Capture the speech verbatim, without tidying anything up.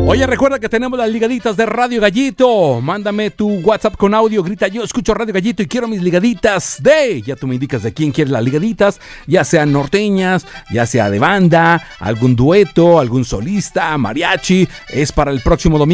Oye, recuerda que tenemos las ligaditas de Radio Gallito. Mándame tu WhatsApp con audio, grita yo escucho Radio Gallito y quiero mis ligaditas de... Ya tú me indicas de quién quieres las ligaditas, ya sean norteñas, ya sea de banda, algún dueto, algún solista, mariachi. Es para el próximo domingo